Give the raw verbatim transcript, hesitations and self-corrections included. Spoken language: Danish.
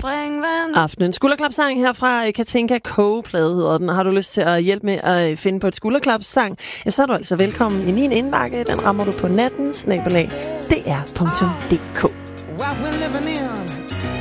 Aftenen skulderklapsang her fra Katinka Kogeplade hedder den. Har du lyst til at hjælpe med at finde på et skulderklapsang, ja, så er du altså velkommen i min indbakke. Den rammer du på natten, snabelag, d r punktum d k. What we're living in